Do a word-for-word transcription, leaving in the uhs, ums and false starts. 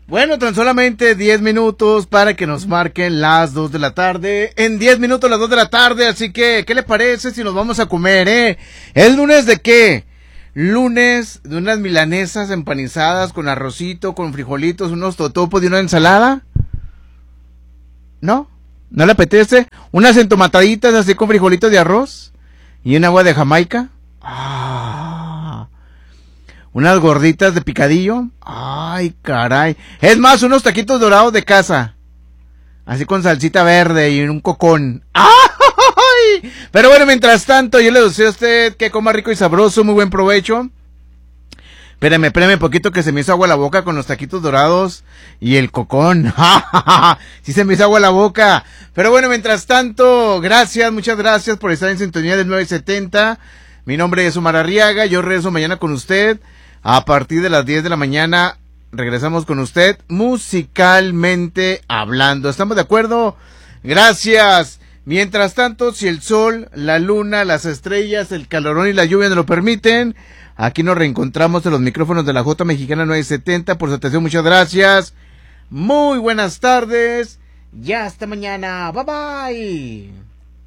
Bueno, tan solamente diez minutos para que nos marquen las dos de la tarde. En diez minutos las dos de la tarde, así que, ¿qué le parece si nos vamos a comer, eh? ¿El lunes de qué? Lunes de unas milanesas empanizadas con arrocito, con frijolitos, unos totopos y una ensalada. ¿No? ¿No le apetece? Unas entomataditas así con frijolitos de arroz y un agua de Jamaica. Ah. Unas gorditas de picadillo. Ay, caray. Es más, unos taquitos dorados de casa. Así con salsita verde y un cocón. ¡Ay! Pero bueno, mientras tanto, yo le deseo a usted que coma rico y sabroso. Muy buen provecho. Espérame, espérame poquito que se me hizo agua la boca con los taquitos dorados y el cocón. Sí se me hizo agua la boca. Pero bueno, mientras tanto, gracias, muchas gracias por estar en sintonía del nueve setenta. Mi nombre es Omar Arriaga. Yo regreso mañana con usted. A partir de las diez de la mañana regresamos con usted musicalmente hablando. ¿Estamos de acuerdo? Gracias. Mientras tanto, si el sol, la luna, las estrellas, el calorón y la lluvia nos lo permiten, aquí nos reencontramos en los micrófonos de la J Mexicana nueve setenta. Por su atención, muchas gracias. Muy buenas tardes. Y hasta mañana. Bye bye.